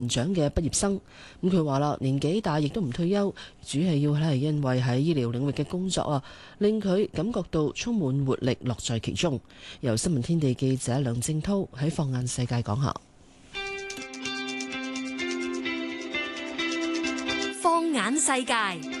獎嘅畢業生。咁佢話啦，年紀大亦都唔退休，主要係因為喺醫療領域嘅工作啊，令佢感覺到充滿活力，樂在其中。由新聞天地記者梁正濤喺放眼世界講下。 放眼世界。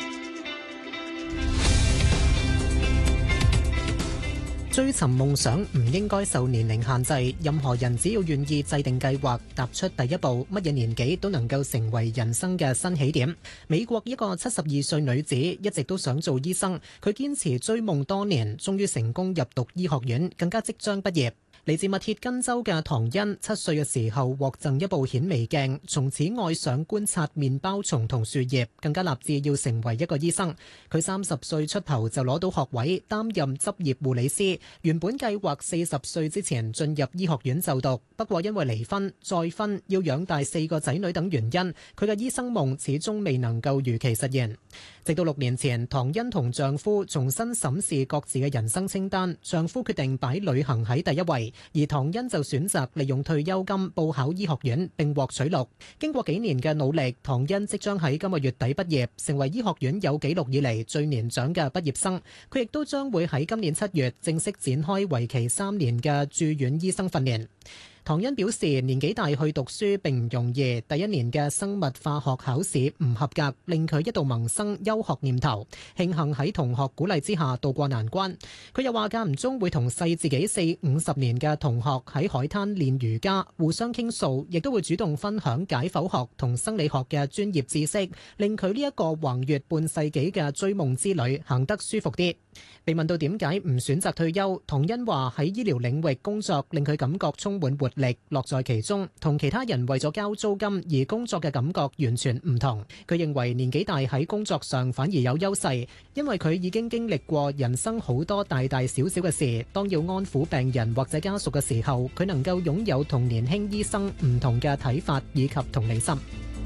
追尋夢想唔應該受年齡限制，任何人只要願意制定計劃，踏出第一步，乜嘢年紀都能夠成為人生嘅新起點。美國一個72歲女子一直都想做醫生，佢堅持追夢多年，終於成功入讀醫學院，更加即將畢業。嚟自密歇根州嘅唐恩，7歲嘅時候獲贈一部顯微鏡，從此愛上觀察麵包蟲同樹葉，更加立志要成為一個醫生。佢30歲出頭就攞到學位，擔任執業護理師。原本計劃40歲之前進入醫學院就讀，不過因為離婚、再婚、要養大4個仔女等原因，佢嘅醫生夢始終未能夠如期實現。直到6年前，唐恩同丈夫重新審視各自嘅人生清單，丈夫決定擺旅行喺第一位，而唐恩就選擇利用退休金報考醫學院並獲取錄。經過幾年嘅努力，唐恩即將喺今個月底畢業，成為醫學院有紀錄以嚟最年長嘅畢業生。佢亦都將會喺今年7月正式展開為期3年嘅住院醫生訓練。唐恩表示，年紀大去讀書並唔容易，第一年嘅生物化學考試唔合格，令佢一度萌生休學念頭。慶幸喺同學鼓勵之下渡過難關。佢又話間唔中會同細自己40-50年嘅同學喺海灘練瑜伽，互相傾訴，亦都會主動分享解剖學同生理學嘅專業知識，令佢呢一個橫越半世紀嘅追夢之旅行得舒服啲。被問到點解唔選擇退休，唐恩話喺醫療領域工作令佢感覺充滿活力，樂在其中，同其他人為咗交租金而工作嘅感覺完全唔同。佢認為年紀大喺工作上反而有優勢，因為佢已經經歷過人生好多大大小小嘅事，當要安撫病人或者家屬嘅時候，佢能夠擁有同年輕醫生唔同嘅睇法以及同理心。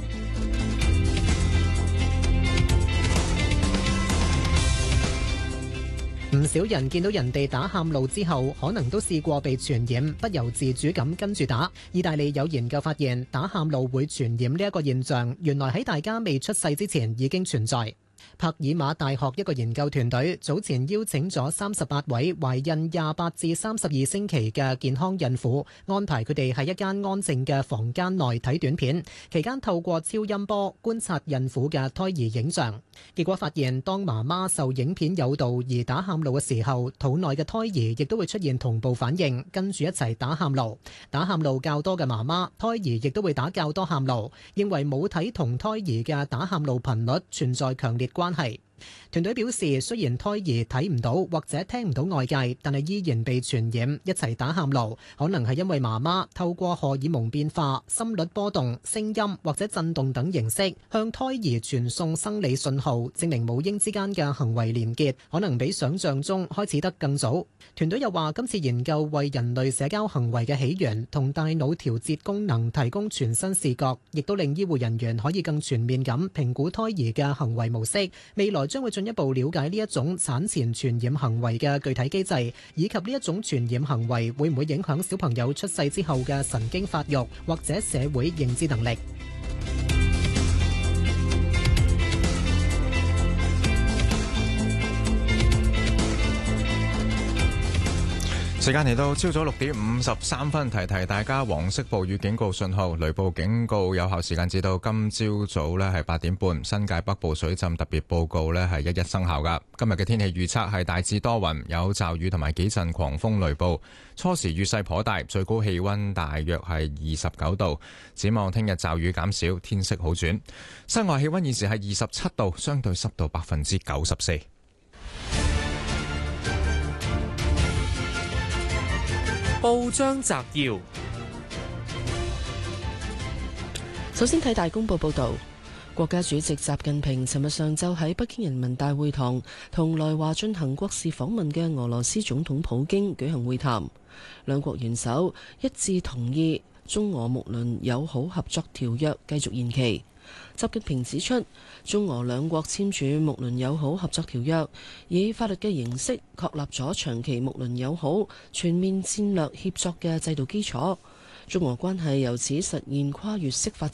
唔少人見到人哋打喊路之後，可能都試過被傳染，不由自主咁跟住打。意大利有研究發現，打喊路會傳染呢一個現象，原來喺大家未出世之前已經存在。帕爾馬大學一個研究團隊早前邀請咗38位懷孕28至32星期嘅健康孕婦，安排佢哋喺一間安靜嘅房間內睇短片，期間透過超音波觀察孕婦嘅胎兒影像。結果發現，當媽媽受影片誘導而打喊路嘅時候，肚內嘅胎兒亦都會出現同步反應，跟住一齊打喊路。打喊路較多嘅媽媽，胎兒亦都會打較多喊路。認為母體同胎兒嘅打喊路頻率存在強烈關係。團隊表示，雖然胎兒睇唔到或者聽唔到外界，但係依然被傳染，一齊打喊路，可能係因為媽媽透過荷爾蒙變化、心率波動、聲音或者震動等形式向胎兒傳送生理信號，證明母嬰之間嘅行為連結可能比想象中開始得更早。團隊又話，今次研究為人類社交行為嘅起源同大腦調節功能提供全新視角，亦都令醫護人員可以更全面咁評估胎兒嘅行為模式。未來將會進一步了解呢一種產前傳染行為嘅具體機制，以及呢一種傳染行為會唔會影響小朋友出世之後嘅神經發育或者社會認知能力。 時間嚟到朝早6:53，提提大家黃色暴雨警告信號、雷暴警告有效時間至到今朝早呢係8點半。新界北部水浸特別報告呢係11生效噶。今日嘅天氣預測係大致多雲，有驟雨同埋幾陣狂風雷暴，初時雨勢頗大，最高氣溫大約係29度。展望聽日驟雨減少，天色好轉。室外氣溫現時係27度，相對濕度94%。 報章摘要： 首先睇大公報報導，國家主席習近平尋日上晝喺北京人民大會堂同來華進行國事訪問嘅俄羅斯總統普京舉行會談，兩國元首一致同意中俄睦鄰友好合作條約繼續延期。習近平指出，中俄兩國簽署睦鄰友好合作條約，以法律嘅形式確立咗長期睦鄰友好、全面戰略協作嘅制度基礎。 中俄關係由此實現跨越式發展。